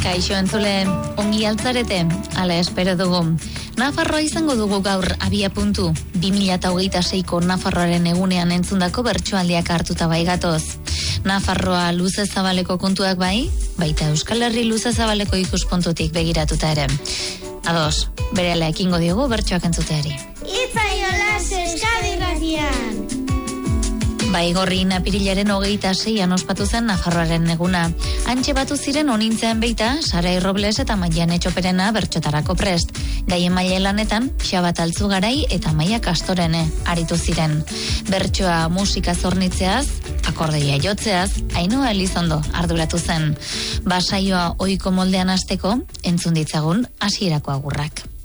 Kaixo entzule, ongi altzarete, ala espero dugu. Nafarroa izango dugu gaur abia puntu, 2026ko Nafarroaren egunean entzundako bertsoaldiak hartuta baigatoz. Nafarroa luze zabaleko kontuak bai, baita Euskal Herri luze zabaleko ikuspuntutik begiratuta ere. Ados, berehala ekingo diogu bertsoak entzuteari. Itzaiolas Euskadi Irratian! Baigorrin apirilaren 26an ospatu zen Nafarroaren eguna. Hantxe batu ziren onintzean beita, Sarai Robles eta Maiane Txoperena bertxotarako prest. Gaien maile lanetan, Xabat Altzugarai eta Maia Kastorene aritu ziren. Bertsoa musika zornitzeaz, akordeia jotzeaz, Ainhoa Elizondo arduratu zen. Basaioa ohiko moldean hasteko, entzun ditzagun hasierako agurrak.